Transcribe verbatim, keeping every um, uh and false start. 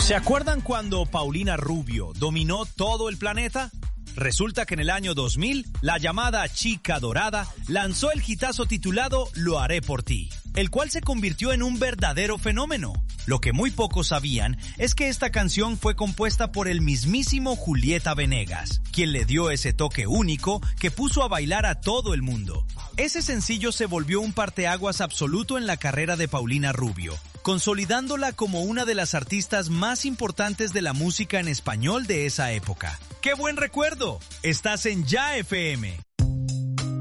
¿Se acuerdan cuando Paulina Rubio dominó todo el planeta? Resulta que en el año dos mil, la llamada Chica Dorada lanzó el hitazo titulado Lo haré por ti, el cual se convirtió en un verdadero fenómeno. Lo que muy pocos sabían es que esta canción fue compuesta por el mismísimo Julieta Venegas, quien le dio ese toque único que puso a bailar a todo el mundo. Ese sencillo se volvió un parteaguas absoluto en la carrera de Paulina Rubio, consolidándola como una de las artistas más importantes de la música en español de esa época. ¡Qué buen recuerdo! Estás en Ya F M.